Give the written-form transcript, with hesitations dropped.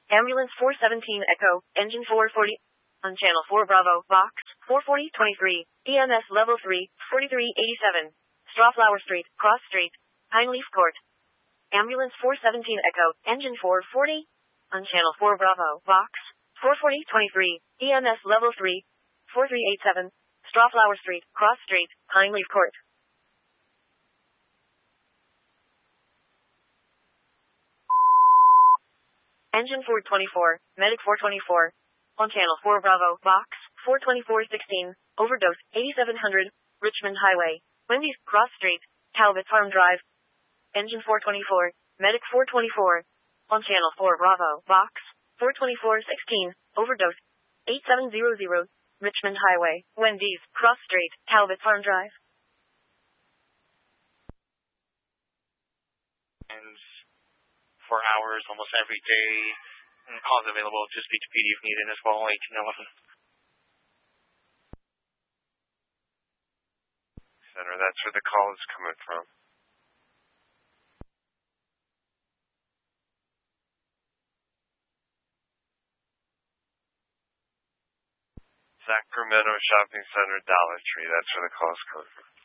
Ambulance 417 Echo, engine 440. On channel 4 Bravo, box 44023, EMS level 3, 4387. Strawflower Street, Cross Street, Pineleaf Court. Ambulance 417 Echo, engine 440. On channel 4 Bravo, box 44023, EMS level 3, 4387. Strawflower Street, Cross Street, Pineleaf Court. Engine 424, Medic 424. On channel 4 Bravo, box 42416, overdose 8700, Richmond Highway, Wendy's, Cross Street, Talbot Farm Drive. Engine 424, Medic 424. On channel 4 Bravo, box 42416, overdose 8700, Richmond Highway, Wendy's, Cross Street, Talbot Farm Drive. And for hours, almost every day. Calls available, just speak to PD if needed as well, 1811. Center, that's where the call is coming from. Sacramento Shopping Center, Dollar Tree, that's where the call is coming from.